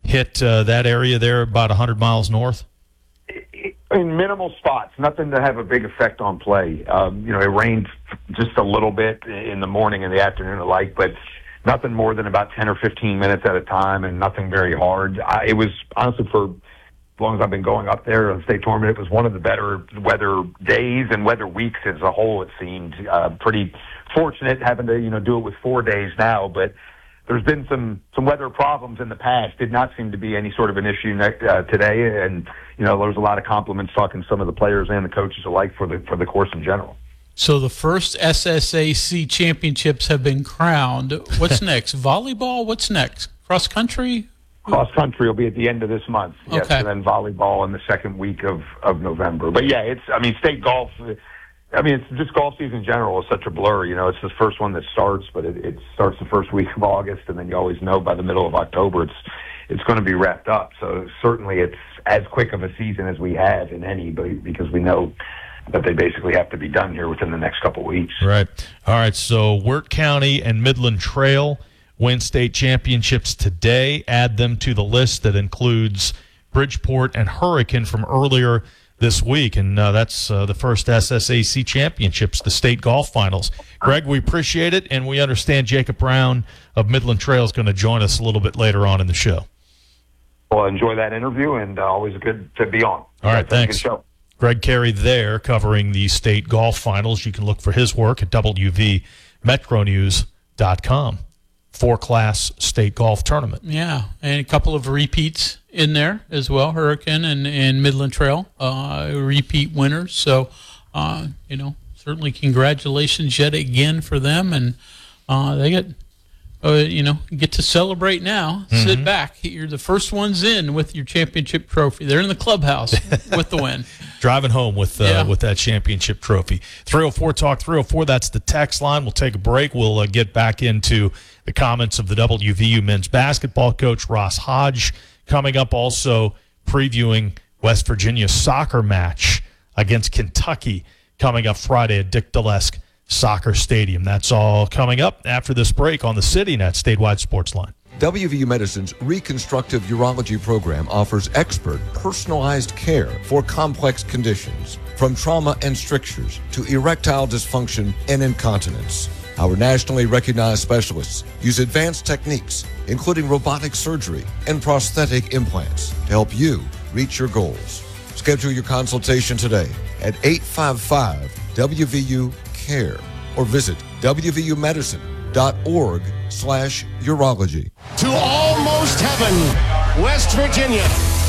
hit that area there about 100 miles north? In minimal spots, nothing to have a big effect on play. It rained just a little bit in the morning and the afternoon alike, but nothing more than about 10 or 15 minutes at a time, and nothing very hard. It was, honestly, for as long as I've been going up there on the state tournament, it was one of the better weather days and weather weeks as a whole, it seemed. Pretty fortunate having to, do it with 4 days now, but there's been some weather problems in the past. Did not seem to be any sort of an issue today, and there was a lot of compliments talking to some of the players and the coaches alike for the course in general. So the first SSAC championships have been crowned. What's next? Volleyball? What's next? Cross country? Cross country will be at the end of this month. Yes, okay. And then volleyball in the second week of November. But yeah, state golf. It's just golf season in general is such a blur. It's the first one that starts, but it starts the first week of August, and then you always know by the middle of October it's going to be wrapped up. So certainly it's as quick of a season as we have in any, because we know that they basically have to be done here within the next couple of weeks. Right. All right. So Wirt County and Midland Trail win state championships today. Add them to the list that includes Bridgeport and Hurricane from earlier this week, and that's the first SSAC championships, the state golf finals. Greg, we appreciate it, and we understand Jacob Brown of Midland Trail is going to join us a little bit later on in the show. Well, enjoy that interview, and always good to be on. All right, thanks. Good show. Greg Carey there covering the state golf finals. You can look for his work at WVMetroNews.com. 4-class state golf tournament. Yeah, and a couple of repeats in there as well, Hurricane and Midland Trail, repeat winners. So, certainly congratulations yet again for them. And they get to celebrate now. Mm-hmm. Sit back. You're the first ones in with your championship trophy. They're in the clubhouse with the win. Driving home with that championship trophy. 304 Talk 304, that's the text line. We'll take a break. We'll get back into the comments of the WVU men's basketball coach, Ross Hodge, coming up, also previewing West Virginia's soccer match against Kentucky coming up Friday at Dick Dalesk Soccer Stadium. That's all coming up after this break on the CityNet Statewide Sports Line. WVU Medicine's Reconstructive Urology program offers expert, personalized care for complex conditions, from trauma and strictures to erectile dysfunction and incontinence. Our nationally recognized specialists use advanced techniques, including robotic surgery and prosthetic implants, to help you reach your goals. Schedule your consultation today at 855-WVU-CARE or visit WVUmedicine.org/urology. To almost heaven, West Virginia.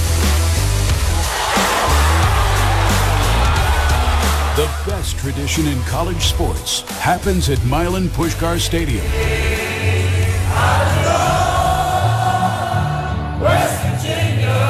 The best tradition in college sports happens at Milan Puskar Stadium. West Virginia.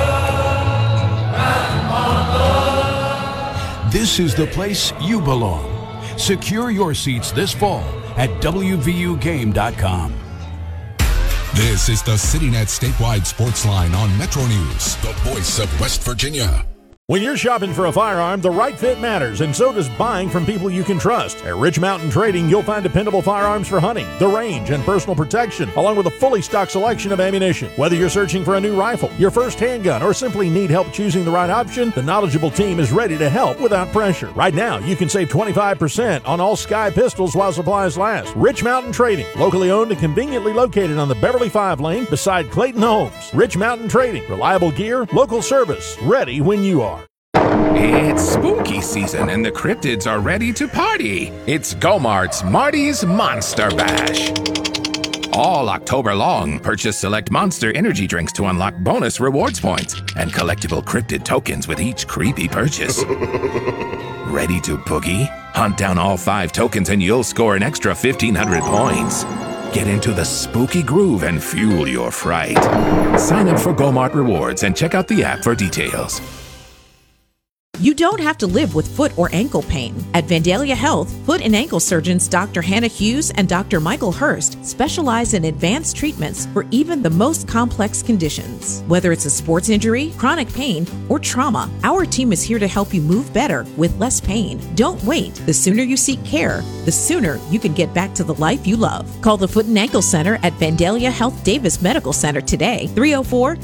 This is the place you belong. Secure your seats this fall at WVUGame.com. This is the CityNet Statewide Sports Line on Metro News, the voice of West Virginia. When you're shopping for a firearm, the right fit matters, and so does buying from people you can trust. At Rich Mountain Trading, you'll find dependable firearms for hunting, the range, and personal protection, along with a fully stocked selection of ammunition. Whether you're searching for a new rifle, your first handgun, or simply need help choosing the right option, the knowledgeable team is ready to help without pressure. Right now, you can save 25% on all Sky pistols while supplies last. Rich Mountain Trading, locally owned and conveniently located on the Beverly 5 lane beside Clayton Homes. Rich Mountain Trading, reliable gear, local service, ready when you are. It's spooky season and the cryptids are ready to party. It's Go-Mart's Marty's Monster Bash. All October long, purchase select Monster energy drinks to unlock bonus rewards points and collectible cryptid tokens with each creepy purchase. Ready to boogie? Hunt down all 5 tokens and you'll score an extra 1,500 points. Get into the spooky groove and fuel your fright. Sign up for Go-Mart Rewards and check out the app for details. You don't have to live with foot or ankle pain. At Vandalia Health, foot and ankle surgeons Dr. Hannah Hughes and Dr. Michael Hurst specialize in advanced treatments for even the most complex conditions. Whether it's a sports injury, chronic pain, or trauma, our team is here to help you move better with less pain. Don't wait. The sooner you seek care, the sooner you can get back to the life you love. Call the Foot and Ankle Center at Vandalia Health Davis Medical Center today, 304